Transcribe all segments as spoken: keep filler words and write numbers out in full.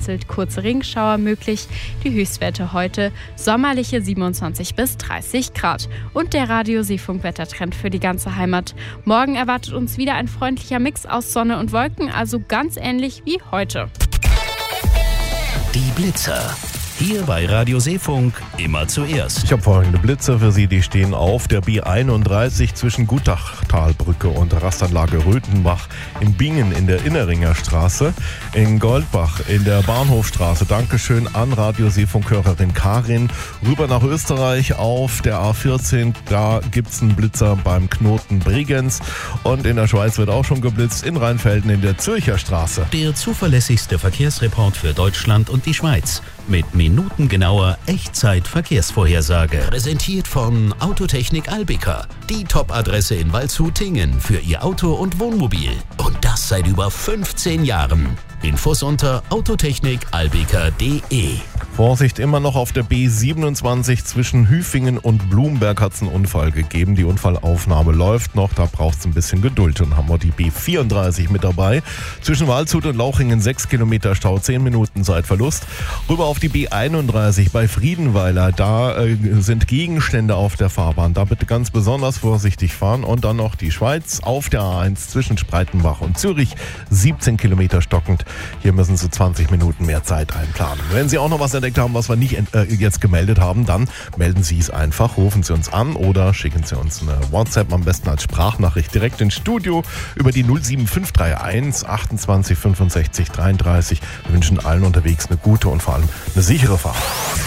vereinzelt kurze Regenschauer möglich. Die Höchstwerte heute sommerliche siebenundzwanzig bis dreißig Grad. Und der Radio-Seefunk-Wettertrend für die ganze Heimat. Morgen erwartet uns wieder ein freundlicher Mix aus Sonne und Wolken, also ganz ähnlich wie heute. Die Blitzer. Hier bei Radio Seefunk immer zuerst. Ich habe folgende Blitze für Sie, die stehen auf der B einunddreißig zwischen Gutachtalbrücke und Rastanlage Röthenbach, in Bingen in der Inneringer Straße, in Goldbach in der Bahnhofstraße. Dankeschön an Radio Seefunk-Hörerin Karin. Rüber nach Österreich auf der A vierzehn, da gibt's einen Blitzer beim Knoten Bregenz und in der Schweiz wird auch schon geblitzt, in Rheinfelden in der Zürcher Straße. Der zuverlässigste Verkehrsreport für Deutschland und die Schweiz. Mit minutengenauer Echtzeit-Verkehrsvorhersage. Präsentiert von Autotechnik Albika. Die Top-Adresse in Waldshut-Tingen für Ihr Auto und Wohnmobil. Und das seit über fünfzehn Jahren. Infos unter autotechnik albika punkt de. Vorsicht, immer noch auf der B siebenundzwanzig zwischen Hüfingen und Blumberg hat es einen Unfall gegeben. Die Unfallaufnahme läuft noch, da braucht es ein bisschen Geduld. Dann haben wir die B vierunddreißig mit dabei. Zwischen Waldshut und Lauchingen sechs Kilometer Stau, zehn Minuten Zeitverlust. Rüber auf die B einunddreißig bei Friedenweiler, da äh, sind Gegenstände auf der Fahrbahn. Da bitte ganz besonders vorsichtig fahren. Und dann noch die Schweiz auf der A eins zwischen Spreitenbach und Zürich, siebzehn Kilometer stockend. Hier müssen Sie zwanzig Minuten mehr Zeit einplanen. Wenn Sie auch noch was entdeckt haben, was wir nicht äh, jetzt gemeldet haben, dann melden Sie es einfach, rufen Sie uns an oder schicken Sie uns eine WhatsApp, am besten als Sprachnachricht direkt ins Studio über die null sieben fünf drei eins achtundzwanzig fünfundsechzig dreiunddreißig. Wir wünschen allen unterwegs eine gute und vor allem eine sichere Fahrt.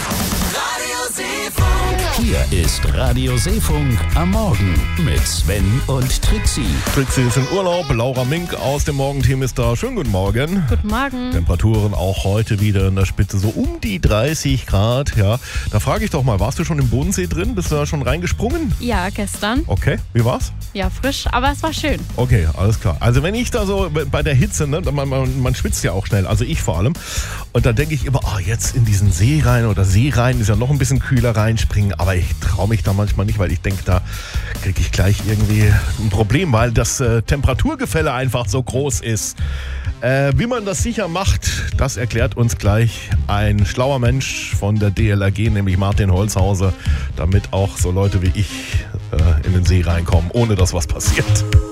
Hier ist Radio Seefunk am Morgen mit Sven und Trixie. Trixie ist in Urlaub, Laura Mink aus dem Morgenteam ist da. Schönen guten Morgen. Guten Morgen. Temperaturen auch heute wieder in der Spitze so um die dreißig Grad. Ja, da frage ich doch mal, warst du schon im Bodensee drin? Bist du da schon reingesprungen? Ja, gestern. Okay, wie war's? Ja, frisch, aber es war schön. Okay, alles klar. Also wenn ich da so bei der Hitze, ne, man, man, man schwitzt ja auch schnell, also ich vor allem. Und da denke ich immer, oh, jetzt in diesen See rein oder See rein, ist ja noch ein bisschen kühler reinspringen. Aber ich traue mich da manchmal nicht, weil ich denke, da kriege ich gleich irgendwie ein Problem, weil das äh, Temperaturgefälle einfach so groß ist. Äh, wie man das sicher macht, das erklärt uns gleich ein schlauer Mensch von der D L R G, nämlich Martin Holzhauser, damit auch so Leute wie ich äh, in den See reinkommen, ohne dass was passiert.